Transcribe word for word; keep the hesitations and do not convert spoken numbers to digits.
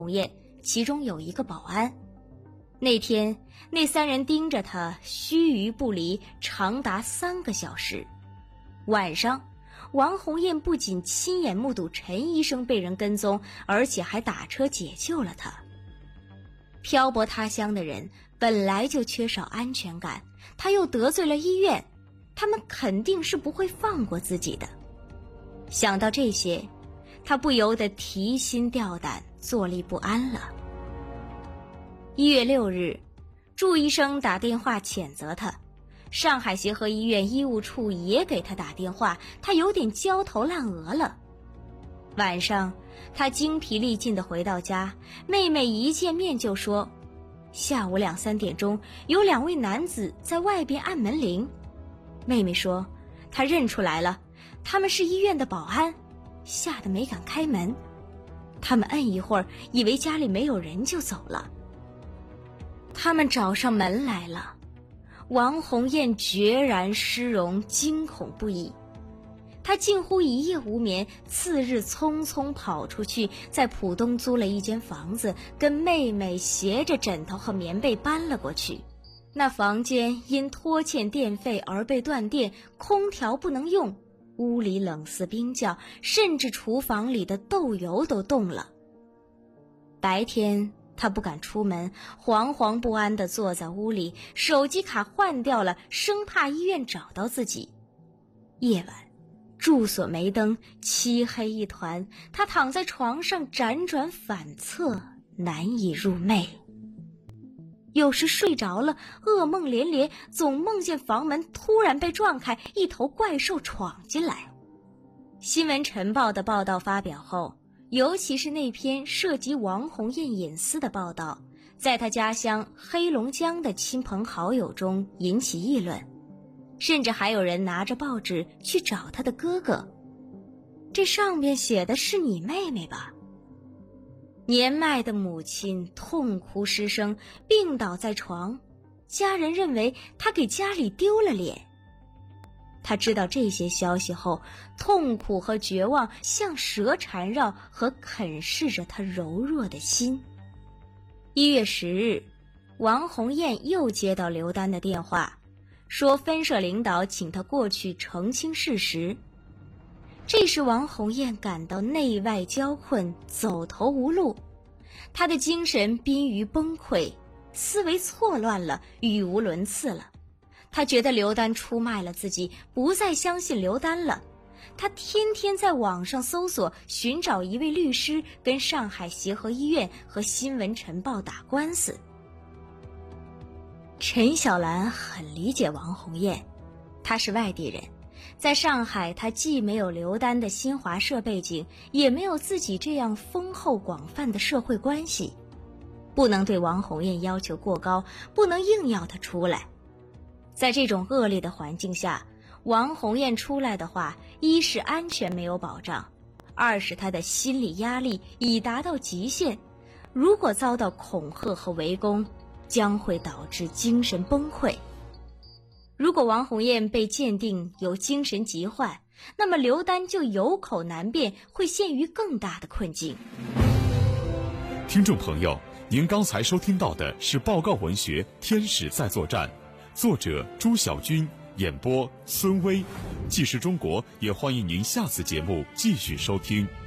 宴，其中有一个保安。那天那三人盯着他须臾不离，长达三个小时。晚上王红艳不仅亲眼目睹陈医生被人跟踪，而且还打车解救了他。漂泊他乡的人本来就缺少安全感，他又得罪了医院，他们肯定是不会放过自己的。想到这些，他不由得提心吊胆，坐立不安了。一月六日，祝医生打电话谴责他，上海协和医院医务处也给他打电话，他有点焦头烂额了。晚上，他精疲力尽地回到家，妹妹一见面就说，下午两三点钟有两位男子在外边按门铃。妹妹说，她认出来了，他们是医院的保安，吓得没敢开门。他们摁一会儿，以为家里没有人就走了。他们找上门来了，王红艳决然失容，惊恐不已。她近乎一夜无眠，次日匆匆跑出去，在浦东租了一间房子，跟妹妹携着枕头和棉被搬了过去。那房间因拖欠电费而被断电，空调不能用，屋里冷似冰窖，甚至厨房里的豆油都冻了。白天他不敢出门，惶惶不安地坐在屋里，手机卡换掉了，生怕医院找到自己。夜晚住所没灯，漆黑一团，他躺在床上辗转反侧，难以入寐。有时睡着了，噩梦连连，总梦见房门突然被撞开，一头怪兽闯进来。新闻晨报的报道发表后，尤其是那篇涉及王红艳隐私的报道，在他家乡黑龙江的亲朋好友中引起议论，甚至还有人拿着报纸去找他的哥哥。这上面写的是你妹妹吧？年迈的母亲痛哭失声，病倒在床，家人认为她给家里丢了脸。他知道这些消息后，痛苦和绝望像蛇缠绕和啃噬着他柔弱的心。一月十日，王红艳又接到刘丹的电话，说分社领导请他过去澄清事实。这时王红艳感到内外交困，走投无路，她的精神濒于崩溃，思维错乱了，语无伦次了。她觉得刘丹出卖了自己，不再相信刘丹了。她天天在网上搜索，寻找一位律师跟上海协和医院和新闻晨报打官司。陈小兰很理解王红艳，她是外地人，在上海她既没有刘丹的新华社背景，也没有自己这样丰厚广泛的社会关系，不能对王红艳要求过高，不能硬要她出来。在这种恶劣的环境下，王红艳出来的话，一是安全没有保障，二是她的心理压力已达到极限，如果遭到恐吓和围攻，将会导致精神崩溃。如果王红艳被鉴定有精神疾患，那么刘丹就有口难辩，会陷于更大的困境。 听众朋友，您刚才收听到的是报告文学《天使在作战》，作者朱晓军，演播孙威。纪实中国也欢迎您下次节目继续收听。